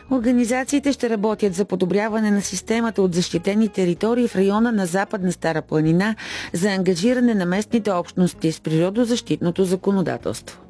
Организациите ще работят за подобряване на системата от защитени територии в района на Западна Стара планина, за ангажиране на местните общности с природозащитното законодателство.